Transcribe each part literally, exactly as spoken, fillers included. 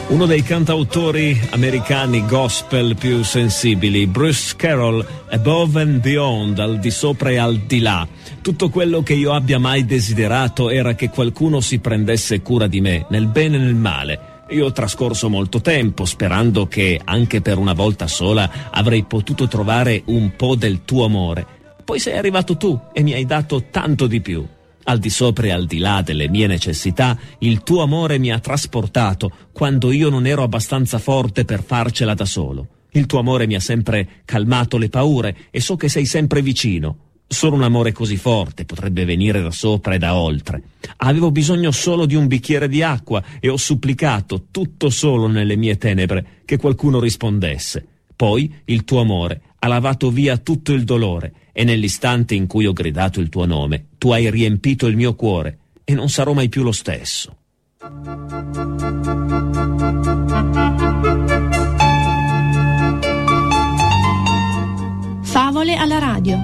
Uno dei cantautori americani gospel più sensibili, Bruce Carroll, Above and Beyond, al di sopra e al di là. Tutto quello che io abbia mai desiderato era che qualcuno si prendesse cura di me, nel bene e nel male. Io ho trascorso molto tempo sperando che, anche per una volta sola, avrei potuto trovare un po' del tuo amore. Poi sei arrivato tu e mi hai dato tanto di più. Al di sopra e al di là delle mie necessità, il tuo amore mi ha trasportato quando io non ero abbastanza forte per farcela da solo. Il tuo amore mi ha sempre calmato le paure e so che sei sempre vicino. Solo un amore così forte potrebbe venire da sopra e da oltre. Avevo bisogno solo di un bicchiere di acqua e ho supplicato, tutto solo nelle mie tenebre, che qualcuno rispondesse. Poi il tuo amore ha lavato via tutto il dolore e nell'istante in cui ho gridato il tuo nome, tu hai riempito il mio cuore e non sarò mai più lo stesso. Favole alla radio.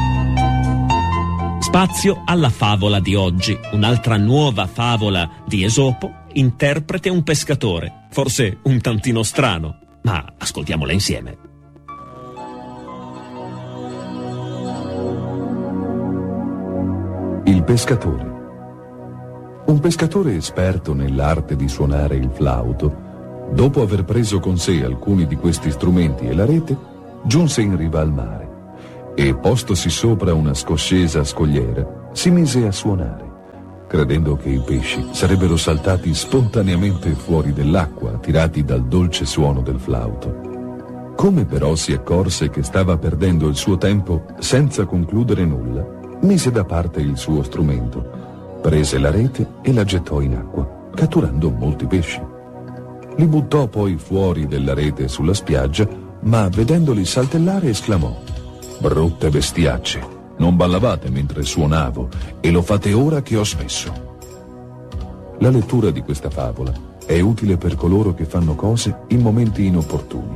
Spazio alla favola di oggi, un'altra nuova favola di Esopo, interprete un pescatore, forse un tantino strano, ma ascoltiamola insieme. Il pescatore. Un pescatore esperto nell'arte di suonare il flauto, dopo aver preso con sé alcuni di questi strumenti e la rete, giunse in riva al mare e, postosi sopra una scoscesa scogliera, si mise a suonare, credendo che i pesci sarebbero saltati spontaneamente fuori dell'acqua, attirati dal dolce suono del flauto. Come però si accorse che stava perdendo il suo tempo senza concludere nulla, mise da parte il suo strumento, prese la rete e la gettò in acqua, catturando molti pesci. Li buttò poi fuori della rete sulla spiaggia, ma vedendoli saltellare esclamò: «Brutte bestiacce, non ballavate mentre suonavo e lo fate ora che ho smesso». La lettura di questa favola è utile per coloro che fanno cose in momenti inopportuni.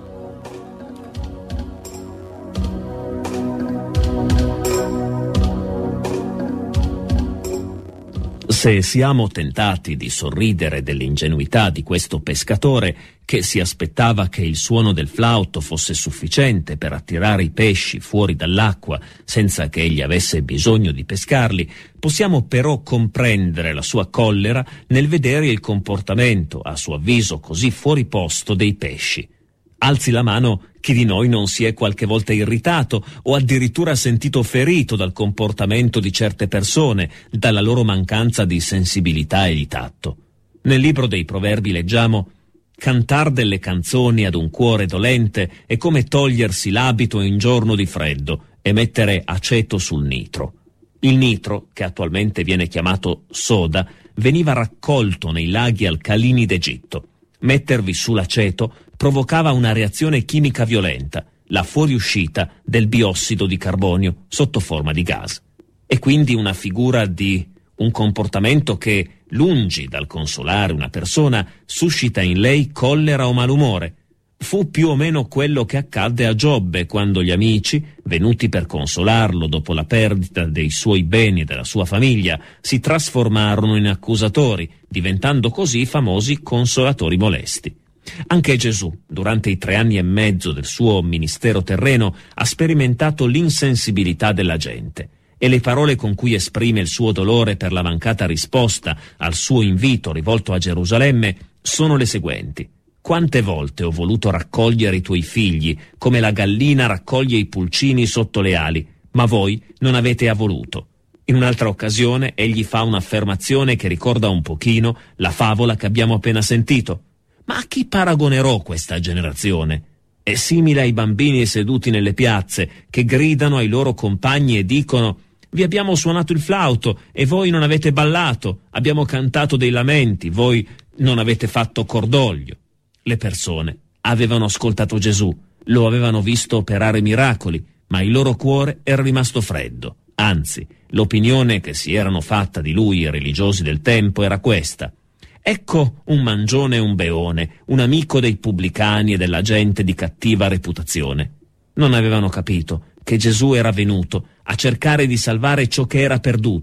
Se siamo tentati di sorridere dell'ingenuità di questo pescatore che si aspettava che il suono del flauto fosse sufficiente per attirare i pesci fuori dall'acqua senza che egli avesse bisogno di pescarli, possiamo però comprendere la sua collera nel vedere il comportamento, a suo avviso così fuori posto, dei pesci. Alzi la mano chi di noi non si è qualche volta irritato o addirittura sentito ferito dal comportamento di certe persone, dalla loro mancanza di sensibilità e di tatto. Nel libro dei Proverbi leggiamo: «Cantar delle canzoni ad un cuore dolente è come togliersi l'abito in giorno di freddo e mettere aceto sul nitro». Il nitro, che attualmente viene chiamato soda, veniva raccolto nei laghi alcalini d'Egitto. Mettervi sull'aceto provocava una reazione chimica violenta, la fuoriuscita del biossido di carbonio sotto forma di gas. E quindi una figura di un comportamento che, lungi dal consolare una persona, suscita in lei collera o malumore. Fu più o meno quello che accadde a Giobbe quando gli amici, venuti per consolarlo dopo la perdita dei suoi beni e della sua famiglia, si trasformarono in accusatori, diventando così famosi consolatori molesti. Anche Gesù, durante i tre anni e mezzo del suo ministero terreno, ha sperimentato l'insensibilità della gente, e le parole con cui esprime il suo dolore per la mancata risposta al suo invito rivolto a Gerusalemme sono le seguenti: «Quante volte ho voluto raccogliere i tuoi figli, come la gallina raccoglie i pulcini sotto le ali, ma voi non avete voluto». In un'altra occasione egli fa un'affermazione che ricorda un pochino la favola che abbiamo appena sentito. Ma a chi paragonerò questa generazione? È simile ai bambini seduti nelle piazze che gridano ai loro compagni e dicono: «Vi abbiamo suonato il flauto e voi non avete ballato, abbiamo cantato dei lamenti, voi non avete fatto cordoglio». Le persone avevano ascoltato Gesù, lo avevano visto operare miracoli, ma il loro cuore era rimasto freddo. Anzi, l'opinione che si erano fatta di lui i religiosi del tempo era questa: «Ecco un mangione e un beone, un amico dei pubblicani e della gente di cattiva reputazione». Non avevano capito che Gesù era venuto a cercare di salvare ciò che era perduto,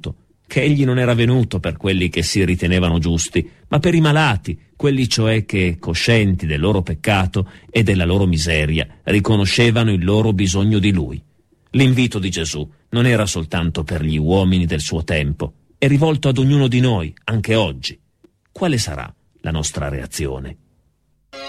che egli non era venuto per quelli che si ritenevano giusti, ma per i malati, quelli cioè che, coscienti del loro peccato e della loro miseria, riconoscevano il loro bisogno di lui. L'invito di Gesù non era soltanto per gli uomini del suo tempo, è rivolto ad ognuno di noi, anche oggi. Quale sarà la nostra reazione?